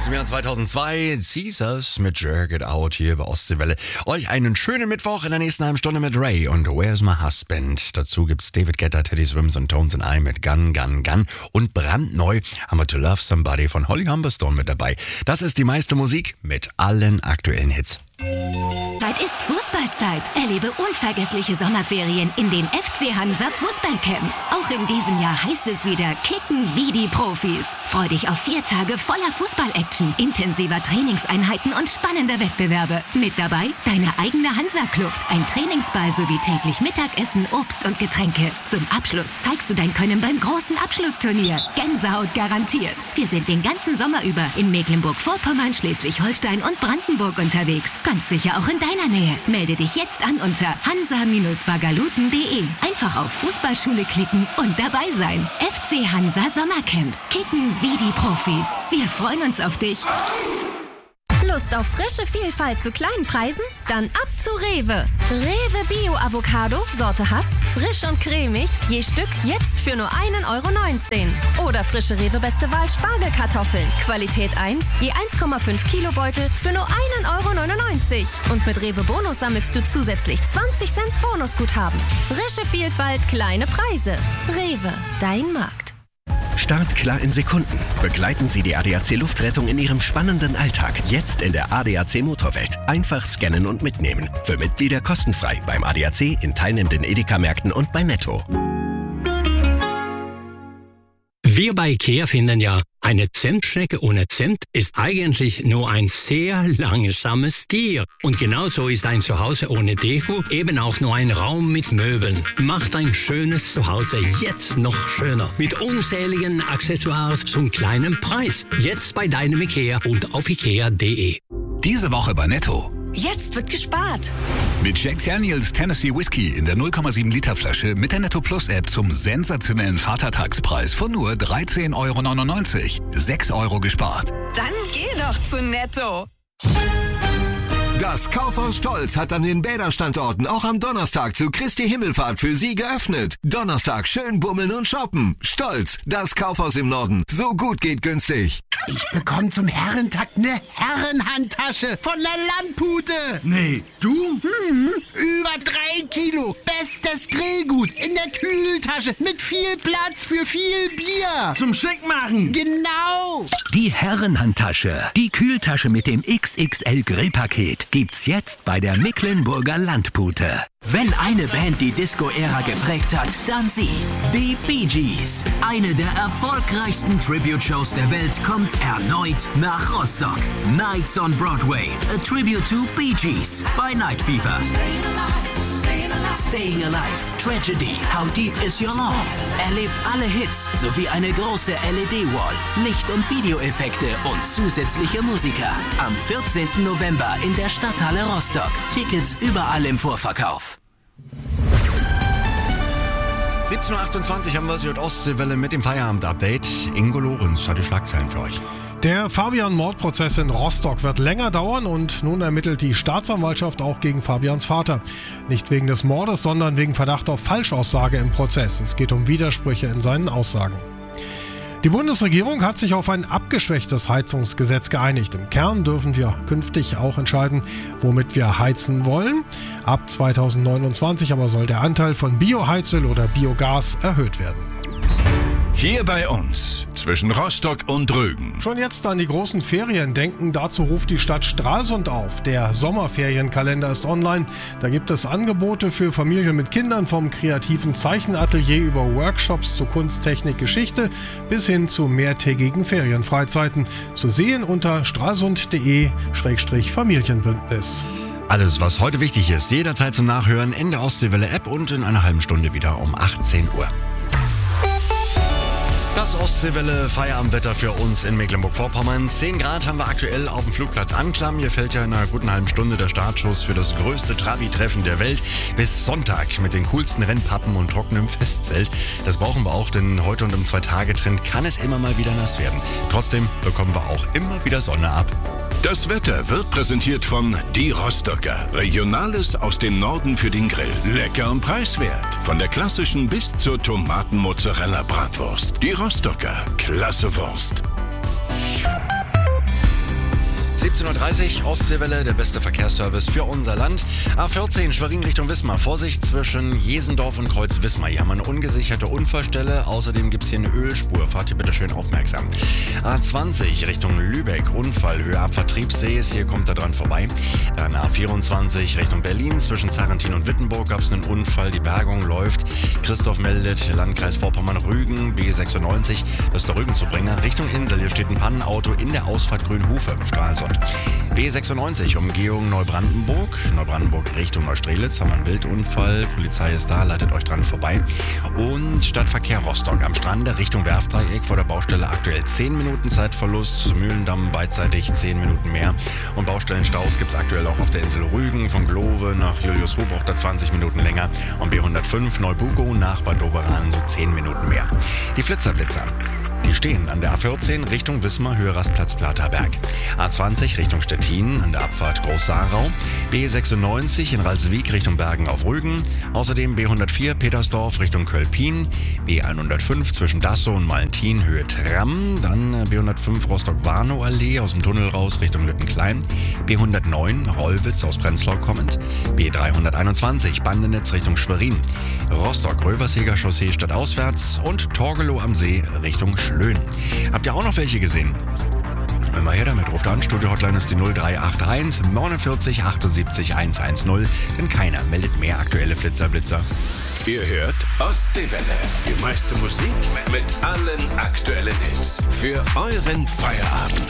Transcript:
aus dem Jahr 2002. Caesars mit Jerk It Out hier bei Ostseewelle. Euch einen schönen Mittwoch in der nächsten halben Stunde mit Ray und Where's My Husband. Dazu gibt's David Guetta, Teddy Swims und Tones and I mit Gun, Gun, Gun. Und brandneu haben wir To Love Somebody von Holly Humberstone mit dabei. Das ist die meiste Musik mit allen aktuellen Hits. Zeit ist Fußballzeit. Erlebe unvergessliche Sommerferien in den FC Hansa Fußballcamps. Auch in diesem Jahr heißt es wieder Kicken wie die Profis. Freu dich auf 4 Tage voller Fußball-Action, intensiver Trainingseinheiten und spannender Wettbewerbe. Mit dabei deine eigene Hansa-Kluft, ein Trainingsball sowie täglich Mittagessen, Obst und Getränke. Zum Abschluss zeigst du dein Können beim großen Abschlussturnier. Gänsehaut garantiert. Wir sind den ganzen Sommer über in Mecklenburg-Vorpommern, Schleswig-Holstein und Brandenburg unterwegs. Ganz sicher auch in deiner Nähe. Melde dich jetzt an unter hansa-bagaluten.de. Einfach auf Fußballschule klicken und dabei sein. FC Hansa Sommercamps. Kicken wie die Profis. Wir freuen uns auf dich. Lust auf frische Vielfalt zu kleinen Preisen? Dann ab zu Rewe. Rewe Bio Avocado, Sorte Hass, frisch und cremig, je Stück jetzt für nur 1,19 €. Oder frische Rewe Beste Wahl Spargelkartoffeln, Qualität 1, je 1,5 Kilo Beutel für nur 1,99 €. Und mit Rewe Bonus sammelst du zusätzlich 20 Cent Bonusguthaben. Frische Vielfalt, kleine Preise. Rewe, dein Markt. Start klar in Sekunden. Begleiten Sie die ADAC Luftrettung in Ihrem spannenden Alltag. Jetzt in der ADAC Motorwelt. Einfach scannen und mitnehmen. Für Mitglieder kostenfrei beim ADAC, in teilnehmenden Edeka-Märkten und bei Netto. Wir bei IKEA finden ja, eine Zimtschnecke ohne Zimt ist eigentlich nur ein sehr langsames Tier. Und genauso ist ein Zuhause ohne Deko eben auch nur ein Raum mit Möbeln. Macht ein schönes Zuhause jetzt noch schöner. Mit unzähligen Accessoires zum kleinen Preis. Jetzt bei deinem IKEA und auf ikea.de. Diese Woche bei Netto. Jetzt wird gespart. Mit Jack Daniels Tennessee Whiskey in der 0,7 Liter Flasche mit der Netto Plus App zum sensationellen Vatertagspreis von nur 13,99 €. 6 € gespart. Dann geh doch zu Netto. Das Kaufhaus Stolz hat an den Bäderstandorten auch am Donnerstag zu Christi Himmelfahrt für Sie geöffnet. Donnerstag schön bummeln und shoppen. Stolz, das Kaufhaus im Norden. So gut geht günstig. Ich bekomme zum Herrentag eine Herrenhandtasche von der Landpute. Nee, du? Über 3 Kilo. Bestes Grillgut in der Kühltasche mit viel Platz für viel Bier. Zum Schickmachen. Genau. Die Herrenhandtasche. Die Kühltasche mit dem XXL Grillpaket gibt's jetzt bei der Mecklenburger Landpute. Wenn eine Band die Disco-Ära geprägt hat, dann sie. Die Bee Gees. Eine der erfolgreichsten Tribute-Shows der Welt kommt erneut nach Rostock. Nights on Broadway. A Tribute to Bee Gees bei Night Fever. Staying Alive, Tragedy, How Deep Is Your Love? Erlebt alle Hits sowie eine große LED-Wall, Licht- und Videoeffekte und zusätzliche Musiker. Am 14. November in der Stadthalle Rostock. Tickets überall im Vorverkauf. 17.28 Uhr haben wir es hier mit Ostseewelle mit dem Feierabend-Update. Ingo Lorenz hat die Schlagzeilen für euch. Der Fabian-Mordprozess in Rostock wird länger dauern und nun ermittelt die Staatsanwaltschaft auch gegen Fabians Vater. Nicht wegen des Mordes, sondern wegen Verdacht auf Falschaussage im Prozess. Es geht um Widersprüche in seinen Aussagen. Die Bundesregierung hat sich auf ein abgeschwächtes Heizungsgesetz geeinigt. Im Kern dürfen wir künftig auch entscheiden, womit wir heizen wollen. Ab 2029 aber soll der Anteil von Bioheizöl oder Biogas erhöht werden. Hier bei uns, zwischen Rostock und Rügen. Schon jetzt an die großen Ferien denken, dazu ruft die Stadt Stralsund auf. Der Sommerferienkalender ist online. Da gibt es Angebote für Familien mit Kindern vom kreativen Zeichenatelier über Workshops zu Kunst, Technik, Geschichte bis hin zu mehrtägigen Ferienfreizeiten. Zu sehen unter stralsund.de/Familienbündnis. Alles, was heute wichtig ist, jederzeit zum Nachhören in der Ostseewelle-App und in einer halben Stunde wieder um 18 Uhr. Das Ostseewelle Feierabendwetter für uns in Mecklenburg-Vorpommern. 10 Grad haben wir aktuell auf dem Flugplatz Anklam. Hier fällt ja in einer guten halben Stunde der Startschuss für das größte Trabi-Treffen der Welt. Bis Sonntag mit den coolsten Rennpappen und trockenem Festzelt. Das brauchen wir auch, denn heute und im 2-Tage-Trend kann es immer mal wieder nass werden. Trotzdem bekommen wir auch immer wieder Sonne ab. Das Wetter wird präsentiert von Die Rostocker. Regionales aus dem Norden für den Grill. Lecker und preiswert. Von der klassischen bis zur Tomaten-Mozzarella-Bratwurst. Die Rostocker. Klasse Wurst. 17.30 Uhr, Ostseewelle, der beste Verkehrsservice für unser Land. A14 Schwerin Richtung Wismar. Vorsicht zwischen Jesendorf und Kreuz Wismar. Hier haben wir eine ungesicherte Unfallstelle. Außerdem gibt es hier eine Ölspur. Fahrt hier bitte schön aufmerksam. A20 Richtung Lübeck. Unfall, Höhe Abfahrt Triebsees. Hier kommt er dran vorbei. Dann A24 Richtung Berlin. Zwischen Sarrentin und Wittenburg gab es einen Unfall. Die Bergung läuft. Christoph meldet, Landkreis Vorpommern-Rügen, B96. Das ist der Rügenzubringer. Richtung Insel. Hier steht ein Pannenauto in der Ausfahrt Grünhufe, Stralsund. B96, Umgehung Neubrandenburg. Neubrandenburg Richtung Neustrelitz. Haben wir einen Wildunfall. Polizei ist da, leitet euch dran vorbei. Und Stadtverkehr Rostock am Strande Richtung Werftdreieck. Vor der Baustelle aktuell 10 Minuten Zeitverlust. Mühlendamm beidseitig 10 Minuten mehr. Und Baustellenstaus gibt es aktuell auch auf der Insel Rügen. Von Glove nach Juliusruh braucht er 20 Minuten länger. Und B105 Neubugo nach Bad Doberan so 10 Minuten mehr. Die Flitzerblitzer. Die stehen an der A14 Richtung Wismar, Höhe Rastplatz Platerberg. A20 Richtung Stettin an der Abfahrt Groß-Saarau. B96 in Ralswiek Richtung Bergen auf Rügen. Außerdem B104 Petersdorf Richtung Kölpin. B105 zwischen Dassow und Malentin, Höhe Tramm. Dann B105 Rostock-Warnow-Allee aus dem Tunnel raus Richtung Lüttenklein. B109 Rollwitz aus Prenzlau kommend. B321 Bandenetz Richtung Schwerin. Rostock-Röverseger-Chaussee stadtauswärts. Und Torgelow am See Richtung Schlöhn. Habt ihr auch noch welche gesehen? Wenn mal her damit, ruft an. Studio-Hotline ist die 0381 49 78 110. Denn keiner meldet mehr aktuelle Flitzerblitzer. Ihr hört Ostseewelle. Die meiste Musik mit allen aktuellen Hits. Für euren Feierabend.